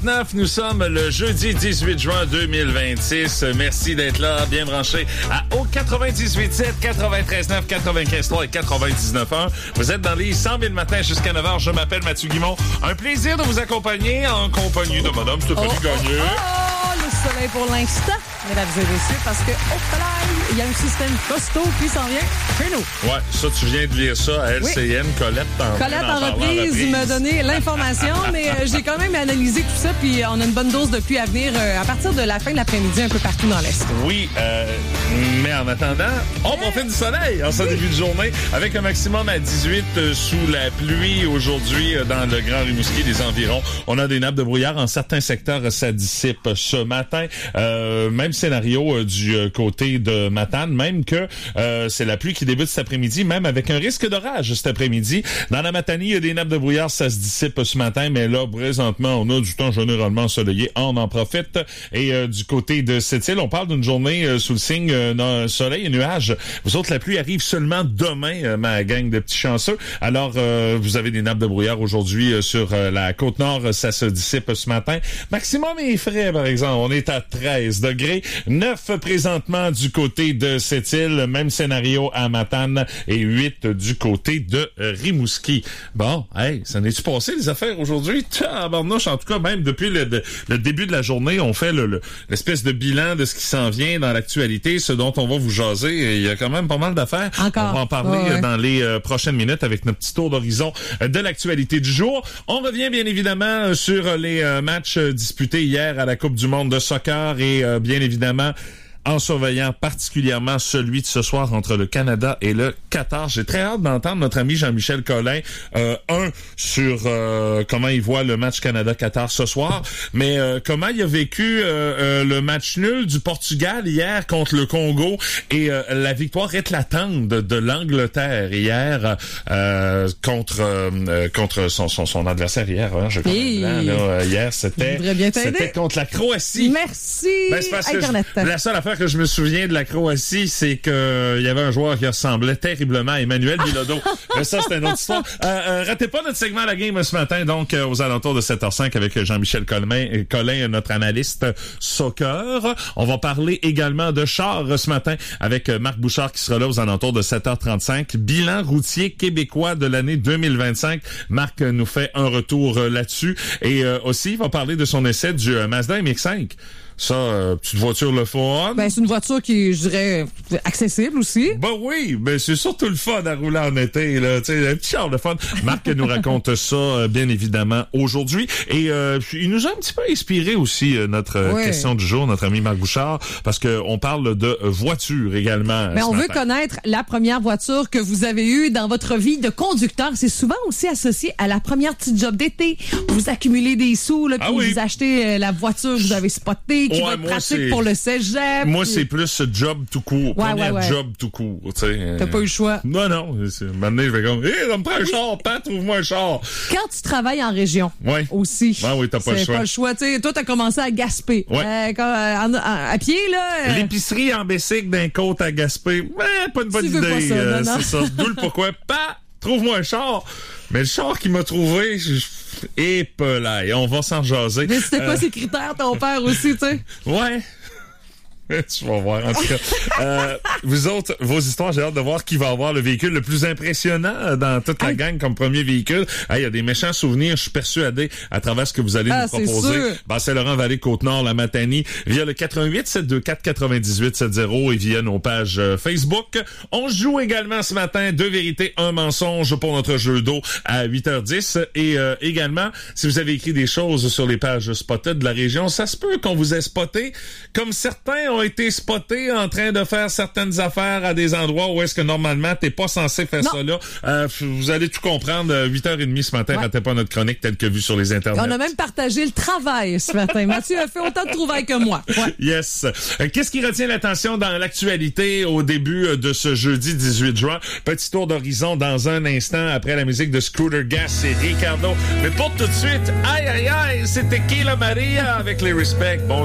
7h39, nous sommes le jeudi 18 juin 2026. Merci d'être là, bien branché à haut 98.7, 93.9, 95.3 et 99.1. Vous êtes dans les 100 000 matins jusqu'à 9h. Je m'appelle Mathieu Guimond. Un plaisir de vous accompagner en compagnie de Madame Stéphanie Gagné. Le soleil pour l'instant, mesdames et messieurs, parce que au soleil, il y a un système costaud qui s'en vient chez nous. Ouais, ça, tu viens de lire ça à LCN. Colette en reprise m'a donné l'information, mais j'ai quand même analysé tout ça, puis on a une bonne dose de pluie à venir à partir de la fin de l'après-midi un peu partout dans l'Est. Oui, mais en attendant, on profite du soleil en ce début de journée avec un maximum à 18 sous la pluie aujourd'hui dans le Grand Rimouski des environs. On a des nappes de brouillard en certains secteurs, ça dissipe ce matin. Même scénario du côté de Matane, même que c'est la pluie qui débute cet après-midi, même avec un risque d'orage cet après-midi. Dans la Matanie, il y a des nappes de brouillard, ça se dissipe ce matin, mais là, présentement, on a du temps généralement ensoleillé. On en profite. Et du côté de Sept-Îles, on parle d'une journée sous le signe d'un soleil et nuages. Vous autres, la pluie arrive seulement demain, ma gang de petits chanceux. Alors, vous avez des nappes de brouillard aujourd'hui sur la Côte-Nord, ça se dissipe ce matin. Maximum est frais, par exemple. On est à 13 degrés. 9 présentement du côté de Sept-Îles. Même scénario à Matane et 8 du côté de Rimouski. Bon, hey, ça n'est-tu passé les affaires aujourd'hui? Tabarnouche, en tout cas, même depuis le début de la journée, on fait l'espèce de bilan de ce qui s'en vient dans l'actualité, ce dont on va vous jaser. Et il y a quand même pas mal d'affaires. Encore. On va en parler dans les prochaines minutes avec notre petit tour d'horizon de l'actualité du jour. On revient bien évidemment sur les matchs disputés hier à la Coupe du monde de soccer et bien évidemment en surveillant particulièrement celui de ce soir entre le Canada et le Qatar. J'ai très hâte d'entendre notre ami Jean-Michel Collin, sur comment il voit le match Canada-Qatar ce soir, mais comment il a vécu le match nul du Portugal hier contre le Congo et la victoire éclatante de l'Angleterre hier contre son adversaire hier. Hein, je crois. Hier, c'était contre la Croatie. Merci, ben, c'est parce Internet. Que la seule affaire que je me souviens de la Croatie, c'est que il y avait un joueur qui ressemblait terriblement à Emmanuel Bilodeau. Mais ça, c'est une autre histoire. Ratez pas notre segment à la game ce matin, donc aux alentours de 7h05 avec Jean-Michel Collin, notre analyste soccer. On va parler également de char ce matin avec Marc Bouchard qui sera là aux alentours de 7h35. Bilan routier québécois de l'année 2025. Marc nous fait un retour là-dessus. Et aussi, il va parler de son essai du Mazda MX-5. Ça, petite voiture le fun. Ben, c'est une voiture qui, je dirais, accessible aussi. Ben oui, ben c'est surtout le fun à rouler en été, là. Tu sais, un petit char de fun. Marc nous raconte ça, bien évidemment, aujourd'hui. Et il nous a un petit peu inspiré aussi notre question du jour, notre ami Marc Bouchard, parce que on parle de voiture également. Mais on veut connaître la première voiture que vous avez eue dans votre vie de conducteur. C'est souvent aussi associé à la première petite job d'été. Vous accumulez des sous, là, puis vous achetez la voiture que vous avez spotée, qui va être pratique pour le cégep. Moi, c'est plus ce job tout court. Job tout court, tu sais. T'as pas eu le choix. Non. Maintenant, je vais comme, ça me prend un char, Pat, trouve-moi un char. Quand tu travailles en région, aussi. Oui, t'as pas le choix. C'est pas le choix, tu sais. Toi, t'as commencé à Gaspé. À pied, là. L'épicerie en Bessic d'un côte à Gaspé. Pas une bonne idée. Pas ça, non. C'est ça. D'où le pourquoi. Pat, trouve-moi un char. Mais le char qu'il m'a trouvé, et pelay, on va s'en jaser. Mais c'était quoi ses critères, ton père aussi, tu sais? Ouais. Tu vas voir, en tout cas. Vous autres, vos histoires, j'ai hâte de voir qui va avoir le véhicule le plus impressionnant dans toute la gang comme premier véhicule. Il y a des méchants souvenirs, je suis persuadé, à travers ce que vous allez nous proposer. Saint-Laurent, Vallée, Côte-Nord, la Matanie, via le 88 724 98 70 et via nos pages Facebook. On joue également ce matin 2 vérités, 1 mensonge pour notre jeu d'eau à 8h10. Et également, si vous avez écrit des choses sur les pages Spotted de la région, ça se peut qu'on vous ait spoté, comme certains ont été spotés en train de faire certaines affaires à des endroits où est-ce que normalement t'es pas censé faire ça là. Vous allez tout comprendre. 8h30 ce matin, ratez pas notre chronique telle que vue sur les internets. On a même partagé le travail ce matin. Mathieu a fait autant de trouvailles que moi. Yes. Qu'est-ce qui retient l'attention dans l'actualité au début de ce jeudi 18 juin? Petit tour d'horizon dans un instant après la musique de Scooter Gas et Ricardo. Mais pour tout de suite, aïe, c'est Tequila Maria avec les Respect. Bon